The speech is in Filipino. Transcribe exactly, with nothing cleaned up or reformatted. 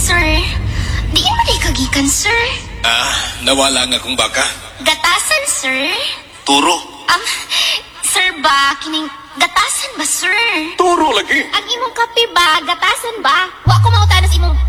sir. Diin mo di kagikan, sir. Ah, nawala nga kong baka. Gatasan, sir. Turo. Um, sir ba, kining gatasan ba, sir? Turo lagi. Ang imong kape ba, gatasan ba? Wa ko mautanas imong